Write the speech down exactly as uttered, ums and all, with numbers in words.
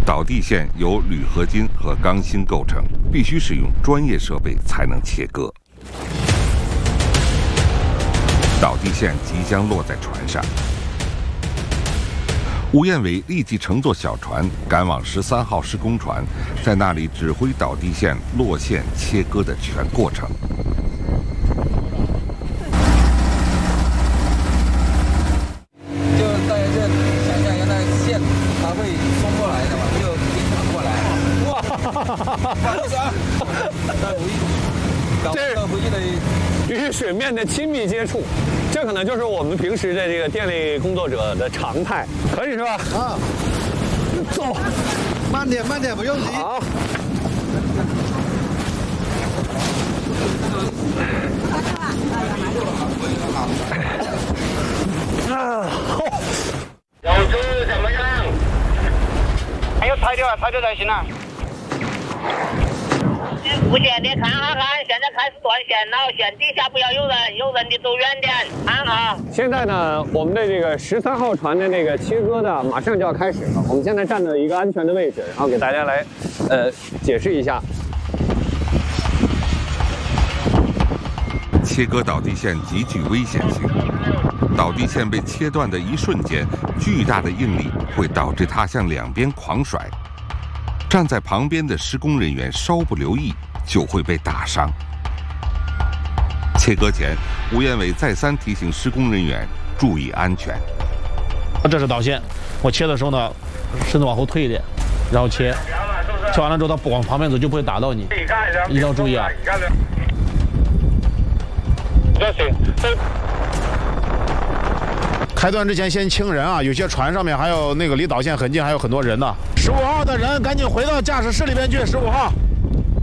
导地线由铝合金和钢芯构成，必须使用专业设备才能切割。导地线即将落在船上，吴彦伟立即乘坐小船赶往十三号施工船，在那里指挥导地线落线切割的全过程。 就在这想象，原来线它会松过来的嘛，就平躺过来。哇，不好意思啊，在回忆，搞这回忆的与水面的亲密接触。 这可能就是我们平时的这个电力工作者的常态，可以是吧？啊，走， 慢点，慢点，不用急。 好。啊， 有车怎么样？还有拆掉啊，拆掉才行啊。 福建的看好看，现在开始断线了，线底下不要有人，有人的走远点，看好。 现在呢，我们的这个十三号船的那个切割的马上就要开始了。我们现在站在一个安全的位置，然后给大家来，呃，解释一下。 切割导地线极具危险性，导地线被切断的一瞬间，巨大的应力会导致它向两边狂甩。 站在旁边的施工人员稍不留意，就会被打伤。切割前，吴彦伟再三提醒施工人员注意安全。 这是导线，我切的时候呢，身子往后退一点，然后切。切完了之后，它不往旁边走，就不会打到你。一定要注意啊！ 这行。 开断之前先清人啊，有些船上面还有那个离导线很近，还有很多人呢。十五号的人赶紧回到驾驶室里边去，十五号。